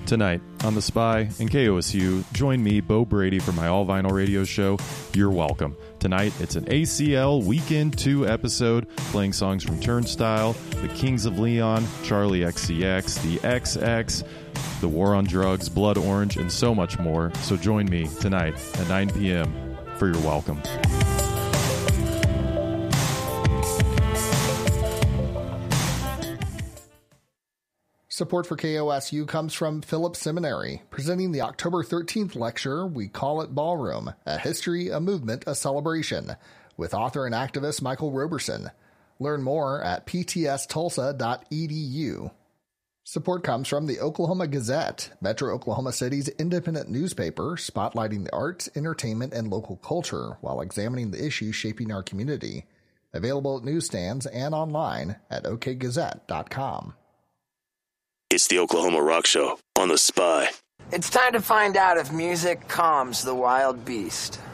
Tonight, on The Spy and KOSU, join me, Bo Brady, for my All Vinyl Radio show, You're Welcome. Tonight, it's an ACL Weekend 2 episode, playing songs from Turnstile, The Kings of Leon, Charlie XCX, The XX, The War on Drugs, Blood Orange, and so much more. So join me tonight at 9 p.m. for You're Welcome. Support for KOSU comes from Phillips Seminary, presenting the October 13th lecture, We Call It Ballroom, A History, a Movement, a Celebration, with author and activist Michael Roberson. Learn more at ptstulsa.edu. Support comes from the Oklahoma Gazette, Metro Oklahoma City's independent newspaper, spotlighting the arts, entertainment, and local culture while examining the issues shaping our community. Available at newsstands and online at okgazette.com. It's the Oklahoma Rock Show on The Spy. It's time to find out if music calms the wild beast.